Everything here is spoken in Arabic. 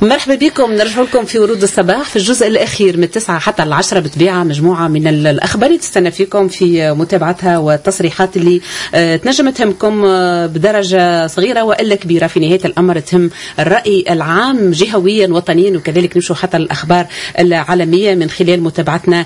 مرحبا بكم. نرجع لكم في ورود الصباح في الجزء الأخير من 9 حتى 10 بطبيعة، مجموعة من الأخبار اللي تستنى فيكم في متابعتها والتصريحات اللي تنجم تهمكم بدرجة صغيرة وإلا كبيرة. في نهاية الأمر تهم الرأي العام جهويا وطنيا، وكذلك نمشوا حتى الأخبار العالمية من خلال متابعتنا